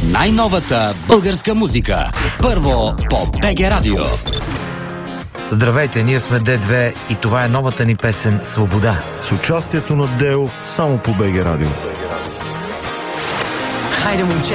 Най-новата българска музика. Първо по БГ Радио. Здравейте, ние сме Д2 и това е новата ни песен «Свобода». С участието на Део само по БГ Радио. Хайде, момче!